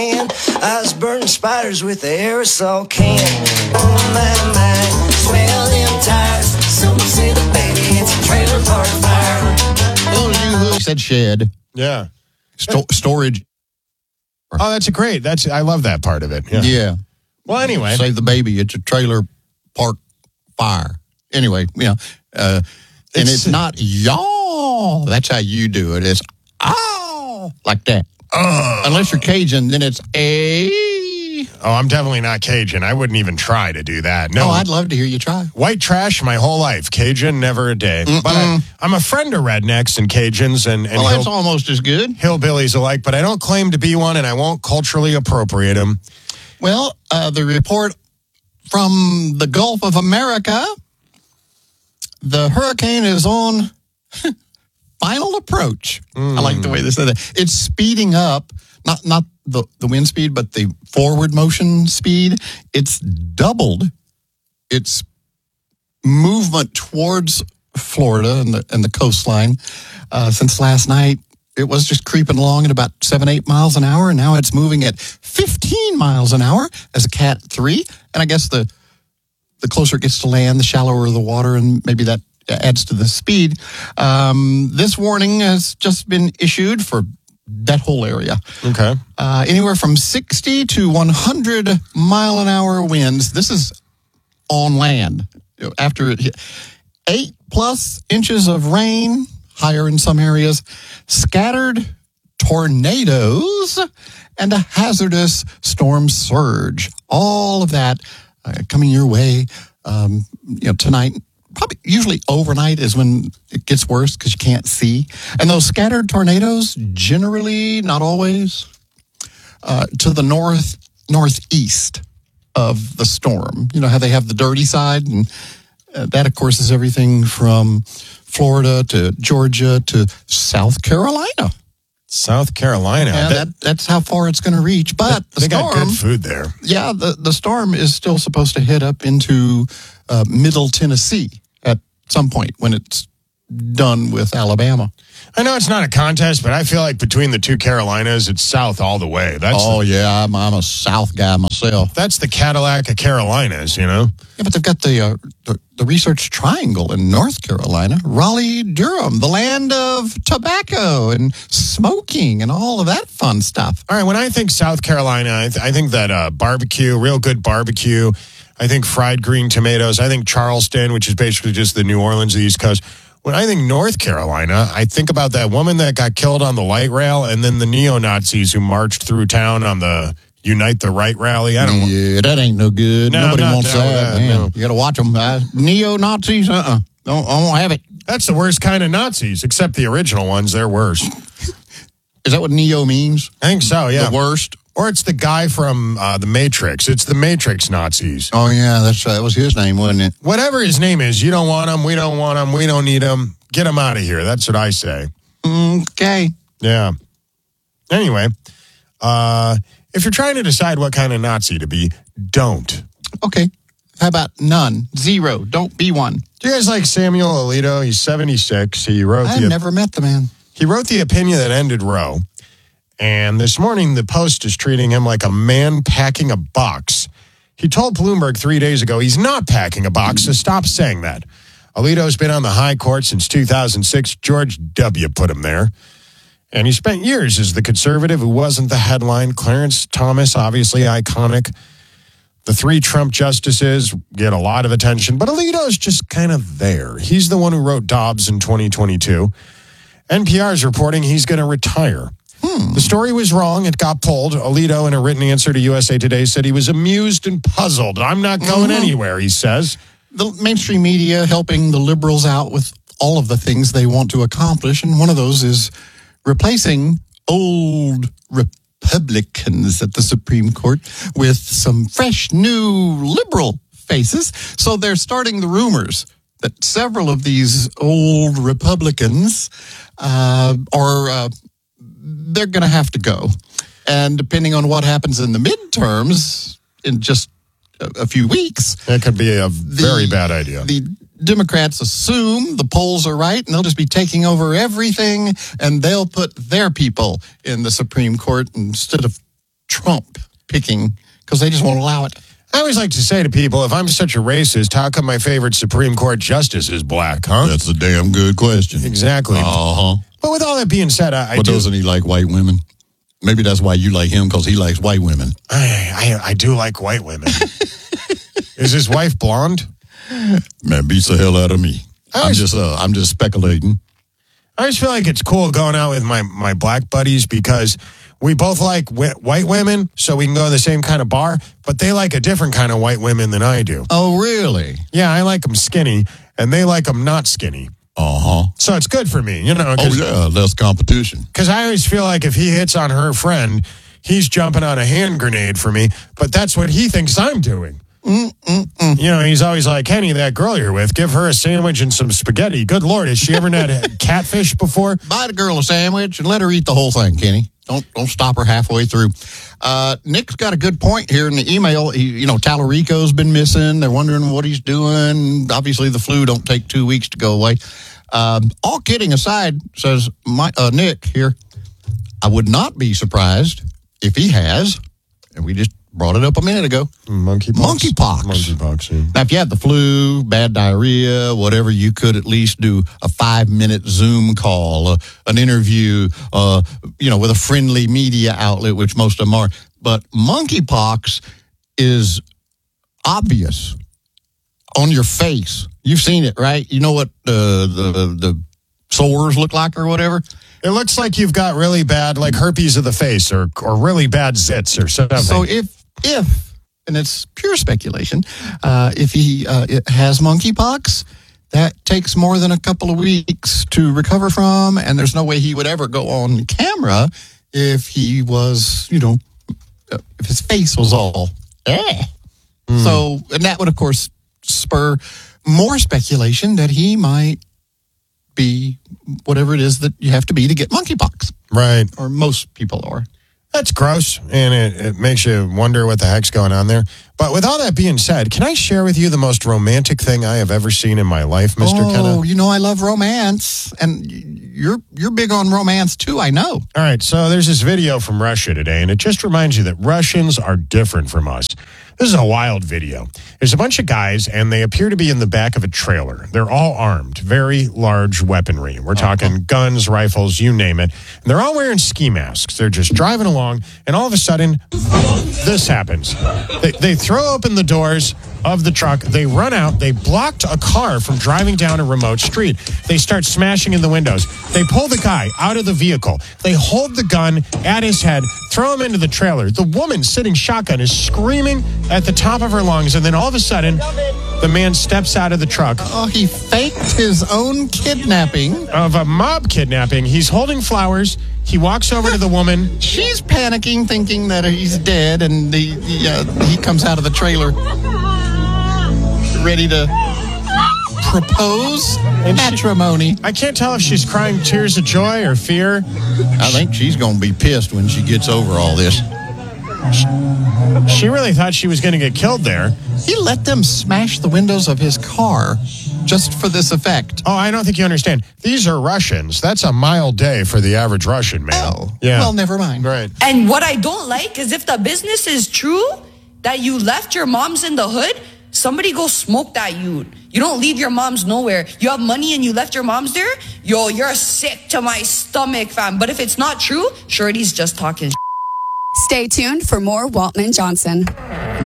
I was burning spiders with the aerosol can. Oh my, smell them tires. Some say the baby, it's a trailer park fire. Oh, you said shed. Yeah. Storage. Oh, that's a great. I love that part of it. Yeah. Well, anyway. Save the baby. It's a trailer park fire. Anyway, and it's not y'all. That's how you do it. It's like that. Unless you're Cajun, then it's a. Oh, I'm definitely not Cajun. I wouldn't even try to do that. No, I'd love to hear you try. White trash my whole life. Cajun, never a day. But I'm a friend of rednecks and Cajuns and that's almost as good. Hillbillies alike, but I don't claim to be one, and I won't culturally appropriate them. Well, the report from the Gulf of America, the hurricane is on final approach. I like the way they said that. It's speeding up, not the wind speed, but the forward motion speed. It's doubled its movement towards Florida and the coastline since last night. It was just creeping along at about 7-8 miles an hour, and now it's moving at 15 miles an hour as a Cat 3. And I guess the closer it gets to land, the shallower the water, and maybe that adds to the speed. This warning has just been issued for that whole area. Okay. Anywhere from 60 to 100 mile an hour winds. This is on land. After it hit 8+ inches of rain, higher in some areas, scattered tornadoes, and a hazardous storm surge. All of that coming your way tonight. Probably usually overnight is when it gets worse because you can't see. And those scattered tornadoes, generally, not always, to the northeast of the storm. You know how they have the dirty side? And that, of course, is everything from Florida to Georgia to South Carolina. South Carolina. Yeah, that's how far it's going to reach. But the storm, got good food there. Yeah, the storm is still supposed to hit up into Middle Tennessee at some point when it's done with Alabama. I know it's not a contest, but I feel like between the two Carolinas, it's south all the way. I'm a South guy myself. That's the Cadillac of Carolinas, Yeah, but they've got the Research Triangle in North Carolina, Raleigh, Durham, the land of tobacco and smoking and all of that fun stuff. All right, when I think South Carolina, I think that barbecue, real good barbecue. I think fried green tomatoes. I think Charleston, which is basically just the New Orleans of the East Coast. When I think North Carolina, I think about that woman that got killed on the light rail and then the neo-Nazis who marched through town on the Unite the Right rally. That ain't no good. No, Nobody wants that. Man. No. You got to watch them. Neo-Nazis, I won't have it. That's the worst kind of Nazis, except the original ones. They're worse. Is that what neo means? I think so, yeah. The worst? Or it's the guy from The Matrix. It's the Matrix Nazis. Oh, yeah, that was his name, wasn't it? Whatever his name is, you don't want him, we don't want him, we don't need him. Get him out of here. That's what I say. Okay. Yeah. Anyway, if you're trying to decide what kind of Nazi to be, don't. Okay. How about none? Zero. Don't be one. Do you guys like Samuel Alito? He's 76. I've never met the man. He wrote the opinion that ended Roe. And this morning, the Post is treating him like a man packing a box. He told Bloomberg 3 days ago he's not packing a box, so stop saying that. Alito's been on the high court since 2006. George W. put him there. And he spent years as the conservative who wasn't the headline. Clarence Thomas, obviously iconic. The 3 Trump justices get a lot of attention, but Alito's just kind of there. He's the one who wrote Dobbs in 2022. NPR's reporting he's going to retire. The story was wrong. It got pulled. Alito, in a written answer to USA Today, said he was amused and puzzled. I'm not going anywhere, he says. The mainstream media helping the liberals out with all of the things they want to accomplish, and one of those is replacing old Republicans at the Supreme Court with some fresh, new liberal faces. So they're starting the rumors that several of these old Republicans they're going to have to go. And depending on what happens in the midterms in just a few weeks. That could be a very bad idea. The Democrats assume the polls are right, and they'll just be taking over everything, and they'll put their people in the Supreme Court instead of Trump picking because they just won't allow it. I always like to say to people, if I'm such a racist, how come my favorite Supreme Court justice is black, huh? That's a damn good question. Exactly. Uh-huh. But with all that being said, But doesn't he like white women? Maybe that's why you like him, because he likes white women. I do like white women. Is his wife blonde? Man, beats the hell out of me. I'm just speculating. I just feel like it's cool going out with my black buddies because we both like white women, so we can go to the same kind of bar, but they like a different kind of white women than I do. Oh, really? Yeah, I like them skinny, and they like them not skinny. Uh-huh. So it's good for me, you know. Oh, yeah, less competition. Because I always feel like if he hits on her friend, he's jumping on a hand grenade for me, but that's what he thinks I'm doing. You know, he's always like, Kenny, that girl you're with, give her a sandwich and some spaghetti. Good Lord, has she ever had catfish before? Buy the girl a sandwich and let her eat the whole thing, Kenny. Don't stop her halfway through. Nick's got a good point here in the email. Tallarico's been missing. They're wondering what he's doing. Obviously, the flu don't take 2 weeks to go away. All kidding aside, says Nick here, I would not be surprised if he has, and we just brought it up a minute ago, Monkeypox. Monkeypox, yeah. Now, if you have the flu, bad diarrhea, whatever, you could at least do a 5-minute Zoom call, an interview, with a friendly media outlet, which most of them are. But monkeypox is obvious on your face. You've seen it, right? You know what the sores look like or whatever? It looks like you've got really bad, like herpes of the face or really bad zits or something. So if and it's pure speculation, if he has monkeypox, that takes more than a couple of weeks to recover from, and there's no way he would ever go on camera if he was, if his face was all, So, and that would, of course, spur more speculation that he might be whatever it is that you have to be to get monkeypox. Right. Or most people are. That's gross, and it makes you wonder what the heck's going on there. But with all that being said, can I share with you the most romantic thing I have ever seen in my life, Mr. Kenna? Oh, I love romance, and you're big on romance too, I know. All right, so there's this video from Russia today, and it just reminds you that Russians are different from us. This is a wild video. There's a bunch of guys, and they appear to be in the back of a trailer. They're all armed, very large weaponry. We're talking guns, rifles, you name it. And they're all wearing ski masks. They're just driving along, and all of a sudden, this happens. They throw open the doors of the truck. They run out. They blocked a car from driving down a remote street. They start smashing in the windows. They pull the guy out of the vehicle. They hold the gun at his head, throw him into the trailer. The woman sitting shotgun is screaming at the top of her lungs, and then all of a sudden, the man steps out of the truck. Oh, he faked his own kidnapping. Of a mob kidnapping. He's holding flowers. He walks over to the woman. She's panicking, thinking that he's dead, and he comes out of the trailer ready to propose matrimony. I can't tell if she's crying tears of joy or fear. I think she's going to be pissed when she gets over all this. She really thought she was going to get killed there. He let them smash the windows of his car just for this effect. Oh, I don't think you understand. These are Russians. That's a mild day for the average Russian, man. Oh, yeah. Well, never mind. Right. And what I don't like is if the business is true that you left your moms in the hood, somebody go smoke that you. You don't leave your moms nowhere. You have money and you left your moms there? Yo, you're sick to my stomach, fam. But if it's not true, Shorty's just talking. Stay tuned for more Waltman Johnson.